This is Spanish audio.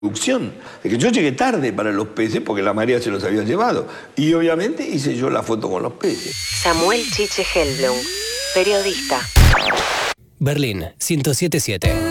producción, de que yo llegué tarde para los peces porque la marea se los había llevado. Y obviamente hice yo la foto con los peces. Samuel Chiche Hellblum, periodista. Berlín 107.7.